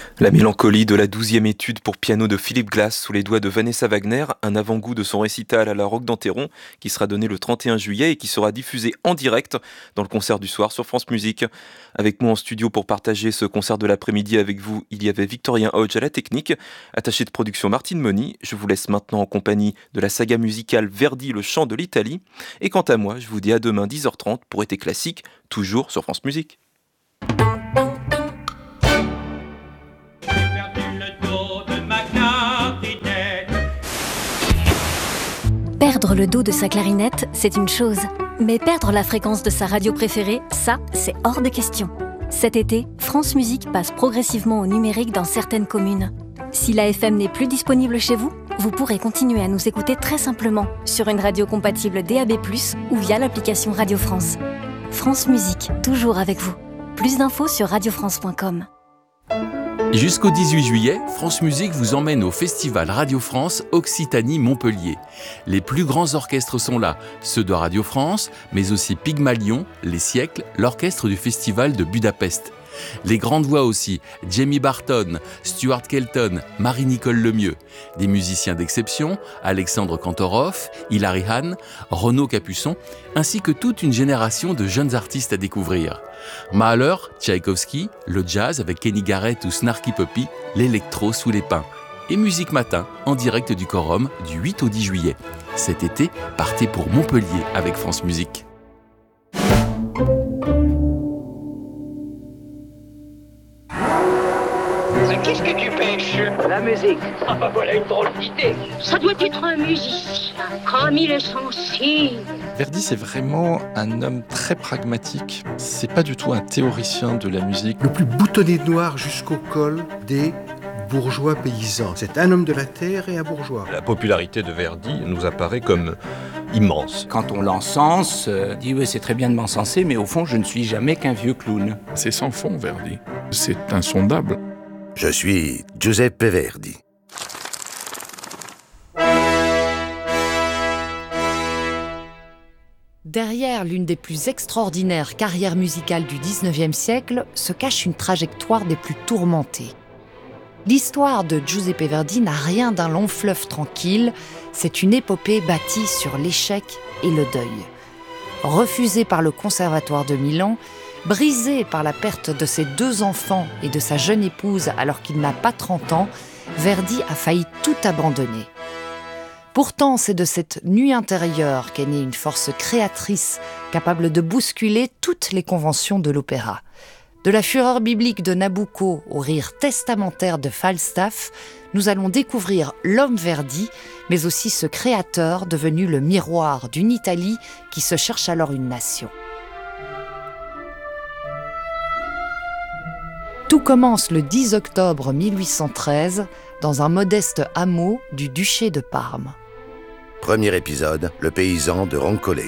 La mélancolie de la 12e étude pour piano de Philip Glass sous les doigts de Vanessa Wagner, un avant-goût de son récital à la Roque d'Enterron qui sera donné le 31 juillet et qui sera diffusé en direct dans le concert du soir sur France Musique. Avec moi en studio pour partager ce concert de l'après-midi avec vous, il y avait Victorien Hodge à la technique, attaché de production Martine Moni. Je vous laisse maintenant en compagnie de la saga musicale Verdi, le chant de l'Italie. Et quant à moi, je vous dis à demain 10h30 pour Été classique, toujours sur France Musique. Perdre le dos de sa clarinette, c'est une chose. Mais perdre la fréquence de sa radio préférée, ça, c'est hors de question. Cet été, France Musique passe progressivement au numérique dans certaines communes. Si la FM n'est plus disponible chez vous, vous pourrez continuer à nous écouter très simplement sur une radio compatible DAB+, ou via l'application Radio France. France Musique, toujours avec vous. Plus d'infos sur radiofrance.com. Jusqu'au 18 juillet, France Musique vous emmène au Festival Radio France Occitanie-Montpellier. Les plus grands orchestres sont là, ceux de Radio France, mais aussi Pygmalion, Les Siècles, l'orchestre du Festival de Budapest. Les grandes voix aussi, Jamie Barton, Stuart Kelton, Marie-Nicole Lemieux. Des musiciens d'exception, Alexandre Kantorov, Hilary Hahn, Renaud Capuçon, ainsi que toute une génération de jeunes artistes à découvrir. Mahler, Tchaïkovski, le jazz avec Kenny Garrett ou Snarky Puppy, l'électro sous les pins. Et Musique Matin, en direct du Quorum, du 8 au 10 juillet. Cet été, partez pour Montpellier avec France Musique. Qu'est-ce que tu pêches? La musique. Ah bah voilà une drôle d'idée. Ça doit être un musicien, comme il est sensible. Verdi, c'est vraiment un homme très pragmatique. C'est pas du tout un théoricien de la musique. Le plus boutonné noir jusqu'au col des bourgeois paysans. C'est un homme de la terre et un bourgeois. La popularité de Verdi nous apparaît comme immense. Quand on l'encense, on dit oui, c'est très bien de m'encenser, mais au fond, je ne suis jamais qu'un vieux clown. C'est sans fond, Verdi. C'est insondable. Je suis Giuseppe Verdi. Derrière l'une des plus extraordinaires carrières musicales du XIXe siècle se cache une trajectoire des plus tourmentées. L'histoire de Giuseppe Verdi n'a rien d'un long fleuve tranquille, c'est une épopée bâtie sur l'échec et le deuil. Refusé par le Conservatoire de Milan, brisé par la perte de ses 2 enfants et de sa jeune épouse alors qu'il n'a pas 30 ans, Verdi a failli tout abandonner. Pourtant, c'est de cette nuit intérieure qu'est née une force créatrice capable de bousculer toutes les conventions de l'opéra. De la fureur biblique de Nabucco au rire testamentaire de Falstaff, nous allons découvrir l'homme Verdi, mais aussi ce créateur devenu le miroir d'une Italie qui se cherche alors une nation. Tout commence le 10 octobre 1813 dans un modeste hameau du duché de Parme. Premier épisode, le paysan de Roncole.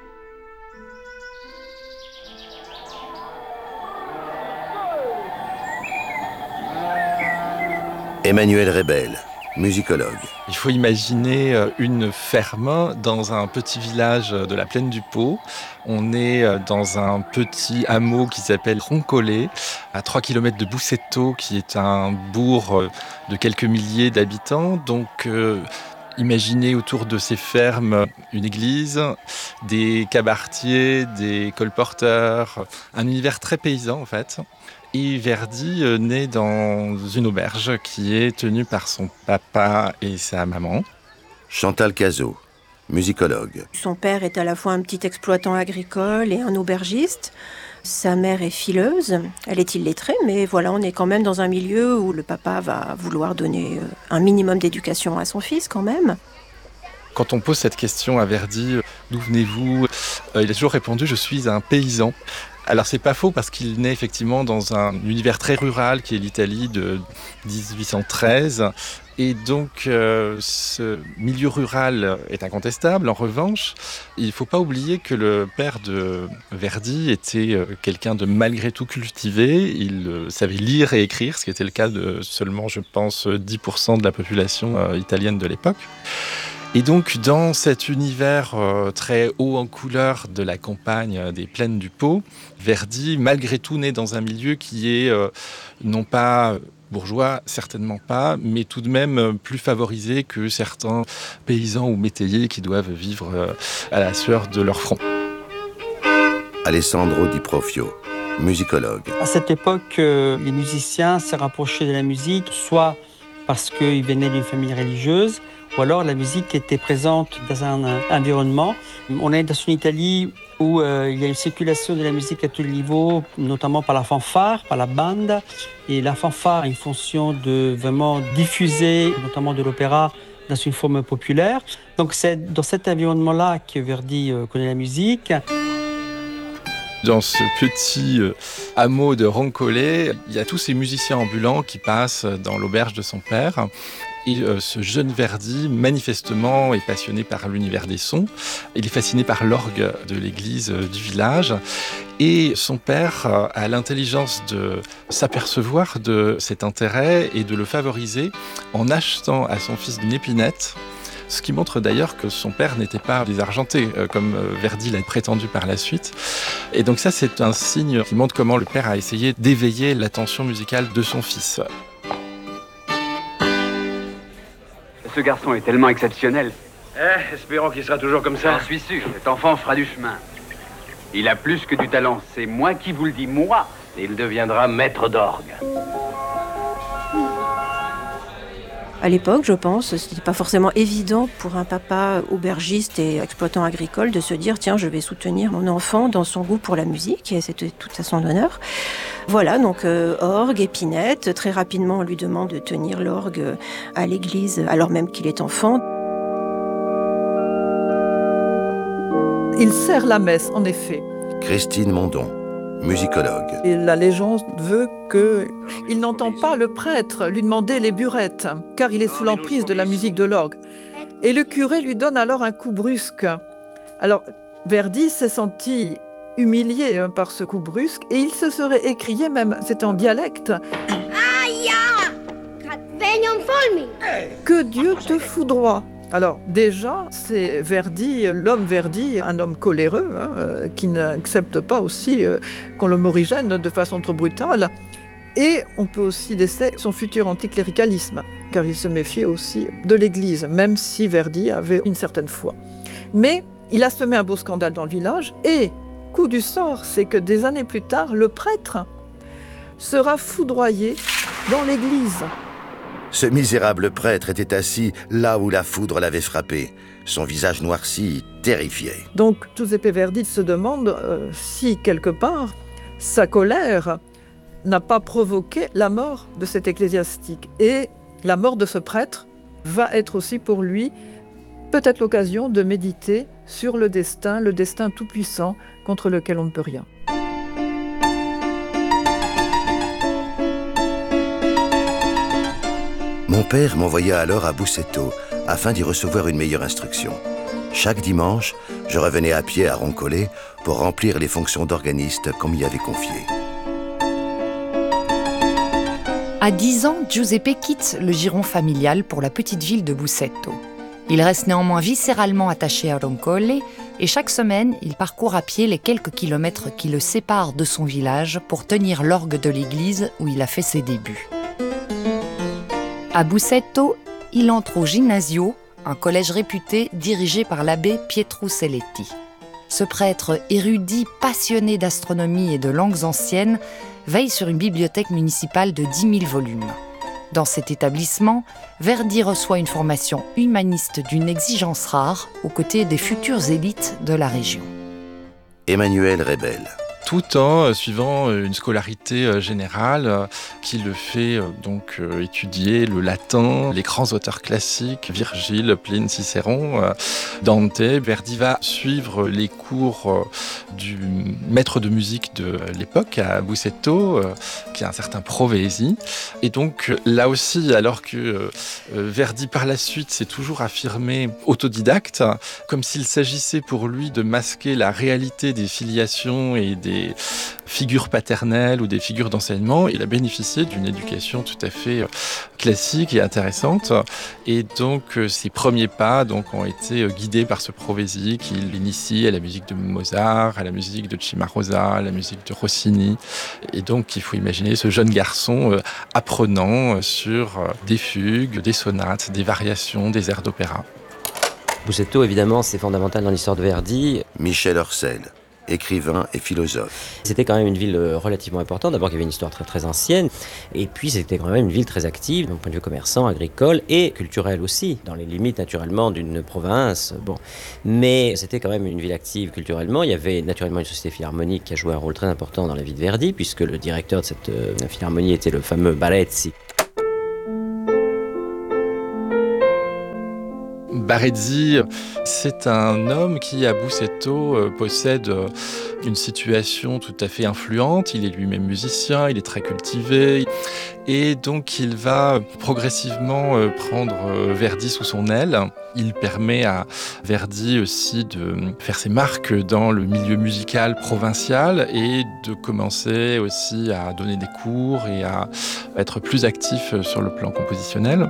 Emmanuel Rebel, musicologue. Il faut imaginer une ferme dans un petit village de la plaine du Pô. On est dans un petit hameau qui s'appelle Roncole, à 3 km de Busseto, qui est un bourg de quelques milliers d'habitants. Donc, imaginez autour de ces fermes une église, des cabaretiers, des colporteurs, un univers très paysan en fait. Et Verdi naît dans une auberge qui est tenue par son papa et sa maman. Chantal Cazot, musicologue. Son père est à la fois un petit exploitant agricole et un aubergiste. Sa mère est fileuse, elle est illettrée, mais voilà, on est quand même dans un milieu où le papa va vouloir donner un minimum d'éducation à son fils quand même. Quand on pose cette question à Verdi, d'où venez-vous ? Il a toujours répondu « je suis un paysan ». Alors c'est pas faux parce qu'il naît effectivement dans un univers très rural qui est l'Italie de 1813 et donc ce milieu rural est incontestable. En revanche, il ne faut pas oublier que le père de Verdi était quelqu'un de malgré tout cultivé. Il savait lire et écrire, ce qui était le cas de seulement, je pense, 10% de la population italienne de l'époque. Et donc, dans cet univers très haut en couleur de la campagne des plaines du Pô, Verdi, malgré tout, naît dans un milieu qui est non pas Bourgeois, certainement pas, mais tout de même plus favorisés que certains paysans ou métayers qui doivent vivre à la sueur de leur front. Alessandro Di Profio, musicologue. À cette époque, les musiciens se rapprochaient de la musique, soit parce qu'ils venaient d'une famille religieuse, ou alors la musique était présente dans un environnement. On est dans une Italie où il y a une circulation de la musique à tous les niveaux, notamment par la fanfare, par la bande. Et la fanfare a une fonction de vraiment diffuser, notamment de l'opéra, dans une forme populaire. Donc c'est dans cet environnement-là que Verdi connaît la musique. Dans ce petit hameau de Roncole, il y a tous ces musiciens ambulants qui passent dans l'auberge de son père. Et ce jeune Verdi, manifestement, est passionné par l'univers des sons. Il est fasciné par l'orgue de l'église du village. Et son père a l'intelligence de s'apercevoir de cet intérêt et de le favoriser en achetant à son fils une épinette. Ce qui montre d'ailleurs que son père n'était pas désargenté, comme Verdi l'a prétendu par la suite. Et donc ça, c'est un signe qui montre comment le père a essayé d'éveiller l'attention musicale de son fils. Ce garçon est tellement exceptionnel. Espérons qu'il sera toujours comme ça. J'en suis sûr, cet enfant fera du chemin. Il a plus que du talent, c'est moi qui vous le dis, moi. Il deviendra maître d'orgue. À l'époque, je pense, ce n'était pas forcément évident pour un papa aubergiste et exploitant agricole de se dire « Tiens, je vais soutenir mon enfant dans son goût pour la musique » et c'était tout à son honneur. Voilà, donc orgue, épinette. Très rapidement, on lui demande de tenir l'orgue à l'église alors même qu'il est enfant. Il sert la messe, en effet. Christine Mondon, musicologue. Et la légende veut qu'il n'entend pas le prêtre lui demander les burettes, car il est sous l'emprise de la musique de l'orgue. Et le curé lui donne alors un coup brusque. Alors, Verdi s'est senti humilié par ce coup brusque, et il se serait écrié même, c'était en dialecte, « Que Dieu te foudroie !» Alors déjà, c'est Verdi, l'homme Verdi, un homme coléreux, qui n'accepte pas aussi qu'on le morigène de façon trop brutale. Et on peut aussi laisser son futur anticléricalisme, car il se méfiait aussi de l'Église, même si Verdi avait une certaine foi. Mais il a semé un beau scandale dans le village, et coup du sort, c'est que des années plus tard, le prêtre sera foudroyé dans l'Église. Ce misérable prêtre était assis là où la foudre l'avait frappé. Son visage noirci terrifiait. Donc Giuseppe Verdi se demande si, quelque part, sa colère n'a pas provoqué la mort de cet ecclésiastique. Et la mort de ce prêtre va être aussi pour lui peut-être l'occasion de méditer sur le destin tout-puissant contre lequel on ne peut rien. Mon père m'envoya alors à Busseto afin d'y recevoir une meilleure instruction. Chaque dimanche, je revenais à pied à Roncole pour remplir les fonctions d'organiste qu'on m'y avait confiées. À 10 ans, Giuseppe quitte le giron familial pour la petite ville de Busseto. Il reste néanmoins viscéralement attaché à Roncole et chaque semaine, il parcourt à pied les quelques kilomètres qui le séparent de son village pour tenir l'orgue de l'église où il a fait ses débuts. À Busseto, il entre au Ginnasio, un collège réputé dirigé par l'abbé Pietro Selletti. Ce prêtre érudit, passionné d'astronomie et de langues anciennes, veille sur une bibliothèque municipale de 10 000 volumes. Dans cet établissement, Verdi reçoit une formation humaniste d'une exigence rare, aux côtés des futures élites de la région. Emmanuel Rebel. Tout en suivant une scolarité générale qui le fait donc étudier le latin, les grands auteurs classiques, Virgile, Pline, Cicéron, Dante. Verdi va suivre les cours du maître de musique de l'époque à Busseto, qui est un certain Provesi. Et donc là aussi, alors que Verdi par la suite s'est toujours affirmé autodidacte, comme s'il s'agissait pour lui de masquer la réalité des filiations et des figures paternelles ou des figures d'enseignement, il a bénéficié d'une éducation tout à fait classique et intéressante. Et donc ses premiers pas ont été guidés par ce Provesi qui l'initie à la musique de Mozart, à la musique de Cimarosa, à la musique de Rossini. Et donc il faut imaginer ce jeune garçon apprenant sur des fugues, des sonates, des variations, des airs d'opéra. Busseto, évidemment, c'est fondamental dans l'histoire de Verdi. Michel Orsel, écrivain et philosophe. C'était quand même une ville relativement importante. D'abord, il y avait une histoire très très ancienne. Et puis, c'était quand même une ville très active, d'un point de vue commerçant, agricole et culturel aussi, dans les limites naturellement d'une province. Bon. Mais c'était quand même une ville active culturellement. Il y avait naturellement une société philharmonique qui a joué un rôle très important dans la vie de Verdi, puisque le directeur de cette philharmonie était le fameux Barezzi. Barezzi, c'est un homme qui, à Busseto, possède une situation tout à fait influente. Il est lui-même musicien, il est très cultivé. Et donc, il va progressivement prendre Verdi sous son aile. Il permet à Verdi aussi de faire ses marques dans le milieu musical provincial et de commencer aussi à donner des cours et à être plus actif sur le plan compositionnel.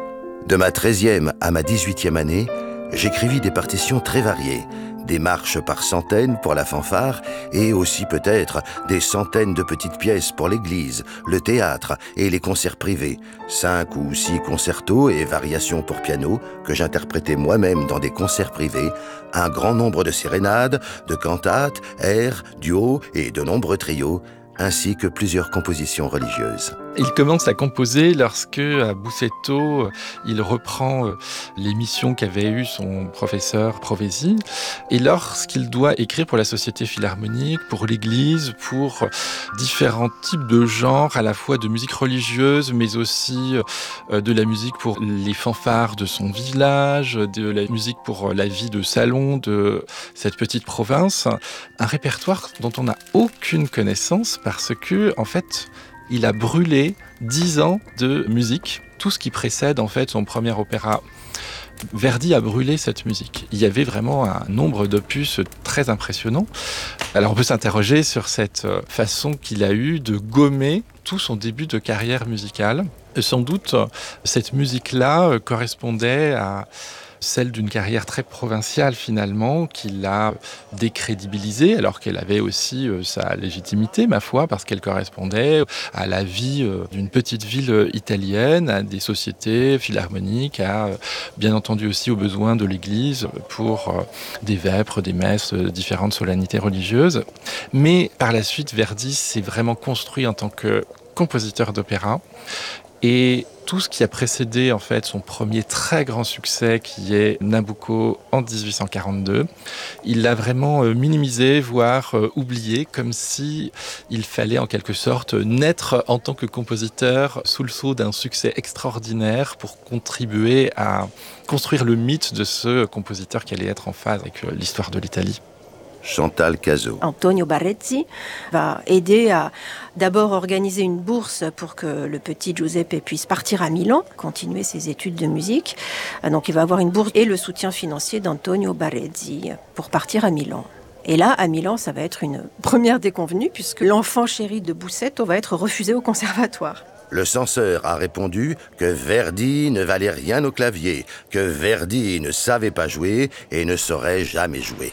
De ma 13e à ma 18e année, j'écrivis des partitions très variées, des marches par centaines pour la fanfare et aussi peut-être des centaines de petites pièces pour l'église, le théâtre et les concerts privés, 5 ou 6 concertos et variations pour piano que j'interprétais moi-même dans des concerts privés, un grand nombre de sérénades, de cantates, airs, duos et de nombreux trios, ainsi que plusieurs compositions religieuses. Il commence à composer lorsque, à Busseto, il reprend les missions qu'avait eues son professeur Provesi, et lorsqu'il doit écrire pour la Société Philharmonique, pour l'Église, pour différents types de genres, à la fois de musique religieuse, mais aussi de la musique pour les fanfares de son village, de la musique pour la vie de salon de cette petite province, un répertoire dont on n'a aucune connaissance parce que, en fait, il a brûlé 10 ans de musique, tout ce qui précède en fait son premier opéra. Verdi a brûlé cette musique. Il y avait vraiment un nombre d'opus très impressionnant. Alors on peut s'interroger sur cette façon qu'il a eue de gommer tout son début de carrière musicale. Sans doute, cette musique-là correspondait à celle d'une carrière très provinciale finalement, qui l'a décrédibilisée, alors qu'elle avait aussi sa légitimité, ma foi, parce qu'elle correspondait à la vie d'une petite ville italienne, à des sociétés philharmoniques, à bien entendu aussi aux besoins de l'Église pour des vêpres, des messes, différentes solennités religieuses. Mais par la suite, Verdi s'est vraiment construit en tant que compositeur d'opéra. Et tout ce qui a précédé en fait son premier très grand succès qui est Nabucco en 1842, il l'a vraiment minimisé, voire oublié, comme si il fallait en quelque sorte naître en tant que compositeur sous le sceau d'un succès extraordinaire pour contribuer à construire le mythe de ce compositeur qui allait être en phase avec l'histoire de l'Italie. Chantal Cazot. Antonio Barezzi va aider à d'abord organiser une bourse pour que le petit Giuseppe puisse partir à Milan, continuer ses études de musique. Donc il va avoir une bourse et le soutien financier d'Antonio Barezzi pour partir à Milan. Et là, à Milan, ça va être une première déconvenue puisque l'enfant chéri de Busseto va être refusé au conservatoire. Le censeur a répondu que Verdi ne valait rien au clavier, que Verdi ne savait pas jouer et ne saurait jamais jouer.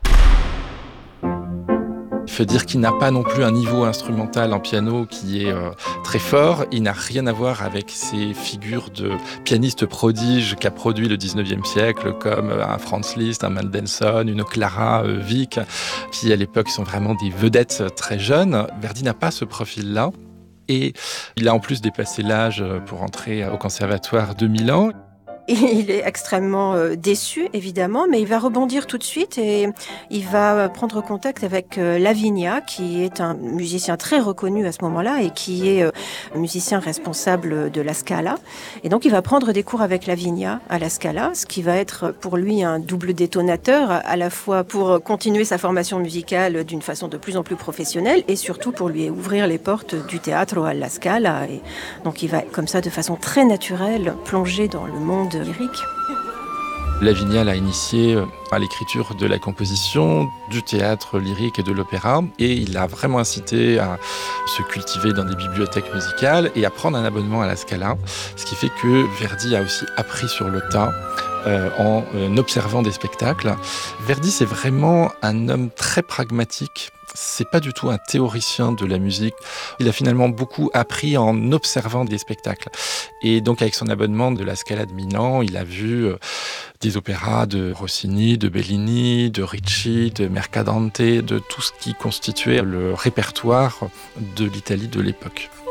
Il faut dire qu'il n'a pas non plus un niveau instrumental en piano qui est très fort. Il n'a rien à voir avec ces figures de pianistes prodiges qu'a produit le 19e siècle, comme un Franz Liszt, un Mendelssohn, une Clara Wieck, qui à l'époque sont vraiment des vedettes très jeunes. Verdi n'a pas ce profil-là. Et il a en plus dépassé l'âge pour entrer au conservatoire de Milan. Il est extrêmement déçu, évidemment, mais il va rebondir tout de suite et il va prendre contact avec Lavigna, qui est un musicien très reconnu à ce moment-là et qui est musicien responsable de la Scala. Et donc, il va prendre des cours avec Lavigna à la Scala, ce qui va être pour lui un double détonateur, à la fois pour continuer sa formation musicale d'une façon de plus en plus professionnelle et surtout pour lui ouvrir les portes du Teatro alla Scala. Et donc, il va, comme ça, de façon très naturelle, plonger dans le monde lyrique. Lavinia l'a initié à l'écriture de la composition, du théâtre lyrique et de l'opéra, et il l'a vraiment incité à se cultiver dans des bibliothèques musicales et à prendre un abonnement à la Scala, ce qui fait que Verdi a aussi appris sur le tas en observant des spectacles. Verdi, c'est vraiment un homme très pragmatique. C'est pas du tout un théoricien de la musique. Il a finalement beaucoup appris en observant des spectacles. Et donc, avec son abonnement de la Scala de Milan, il a vu des opéras de Rossini, de Bellini, de Ricci, de Mercadante, de tout ce qui constituait le répertoire de l'Italie de l'époque.